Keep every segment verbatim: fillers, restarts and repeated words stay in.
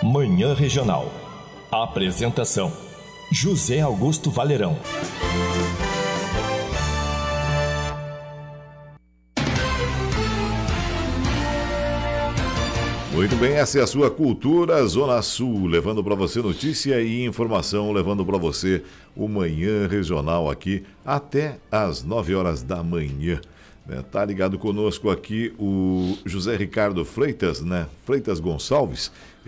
Manhã Regional. Apresentação: José Augusto Valerão. Muito bem, essa é a sua Cultura Zona Sul, levando para você notícia e informação, levando para você o Manhã Regional aqui até às nove horas da manhã. Né? Tá ligado conosco aqui o José Ricardo Freitas, né? Freitas Gonçalves.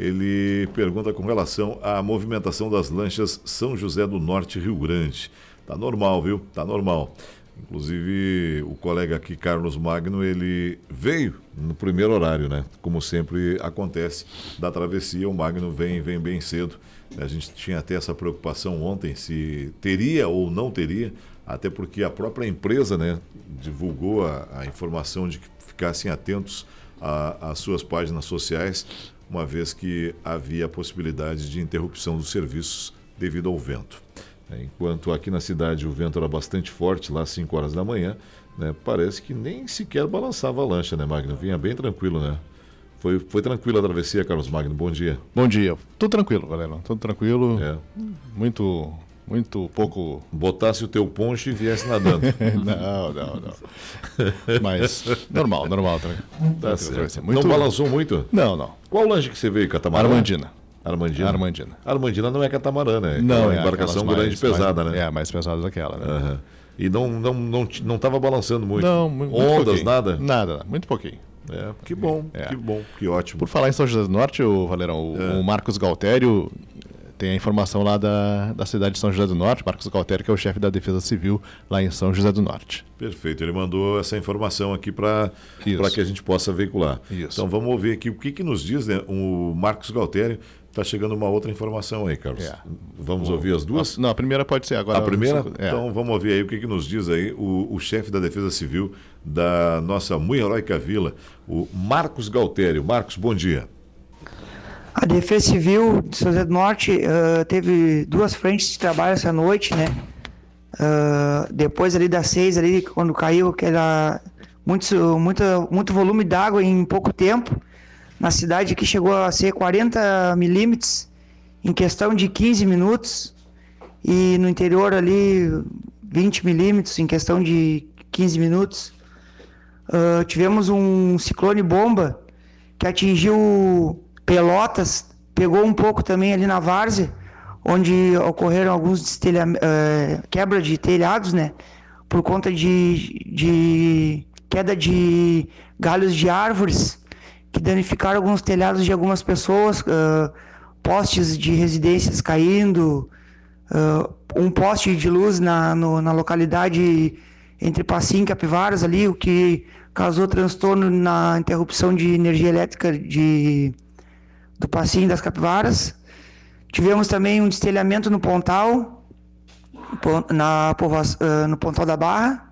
Ele pergunta com relação à movimentação das lanchas São José do Norte, Rio Grande. Tá normal, viu? Tá normal. Inclusive, o colega aqui, Carlos Magno, ele veio no primeiro horário, né? Como sempre acontece da travessia, o Magno vem, vem bem cedo. A gente tinha até essa preocupação ontem, se teria ou não teria, até porque a própria empresa, né, divulgou a, a informação de que ficassem atentos às suas páginas sociais, uma vez que havia a possibilidade de interrupção dos serviços devido ao vento. Enquanto aqui na cidade o vento era bastante forte, lá às cinco horas da manhã, né, parece que nem sequer balançava a lancha, né, Magno? Vinha bem tranquilo, né? Foi, foi tranquila a travessia, Carlos Magno? Bom dia. Bom dia. Tudo tranquilo, Valerão. Tudo tranquilo. É. Muito, muito pouco... Botasse o teu poncho e viesse nadando. não, não, não. Mas normal, normal. Tá certo. Muito... Não balançou muito? Não, não. Qual lanche que você veio, catamarã? Armandina. Armandina? Armandina. Armandina não é catamarã, né? Não, é uma é embarcação grande e pesada, mais, né? É, mais pesada daquela, né? Uhum. E não não não não estava balançando muito? Não, muito Ondas, pouquinho. nada? Nada, muito pouquinho. É, que bom, é. que bom, que ótimo. Por falar em São José do Norte, o Valerão, o, é. o Marcos Galtério tem a informação lá da, da cidade de São José do Norte, Marcos Galtério, que é o chefe da Defesa Civil lá em São José do Norte. Perfeito, ele mandou essa informação aqui para que a gente possa veicular. Isso. Então vamos ouvir aqui o que, que nos diz, né, o Marcos Galtério. Está chegando uma outra informação aí, Carlos. É. Vamos o, ouvir as duas? A, não, a primeira pode ser agora. A primeira? É. Então vamos ouvir aí o que, que nos diz aí o, o chefe da Defesa Civil da nossa muito heróica vila, o Marcos Galtério. Marcos, bom dia. A Defesa Civil de São José do Norte uh, teve duas frentes de trabalho essa noite, né? Uh, depois ali das seis, ali, quando caiu aquela, muito, muito, muito volume d'água em pouco tempo, na cidade que chegou a ser quarenta milímetros em questão de quinze minutos, e no interior ali vinte milímetros em questão de quinze minutos. Uh, tivemos um ciclone bomba que atingiu Pelotas, pegou um pouco também ali na várzea, onde ocorreram alguns destelha, uh, quebra de telhados, né, por conta de, de queda de galhos de árvores, que danificaram alguns telhados de algumas pessoas, uh, postes de residências caindo, uh, um poste de luz na, no, na localidade entre Passim e Capivaras ali, o que causou transtorno na interrupção de energia elétrica de, do Passim das Capivaras. Tivemos também um destelhamento no Pontal, na, uh, no Pontal da Barra.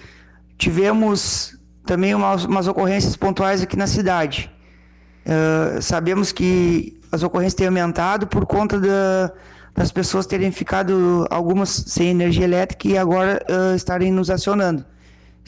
Tivemos também umas, umas ocorrências pontuais aqui na cidade. Uh, sabemos que as ocorrências têm aumentado por conta da, das pessoas terem ficado, algumas sem energia elétrica, e agora uh, estarem nos acionando.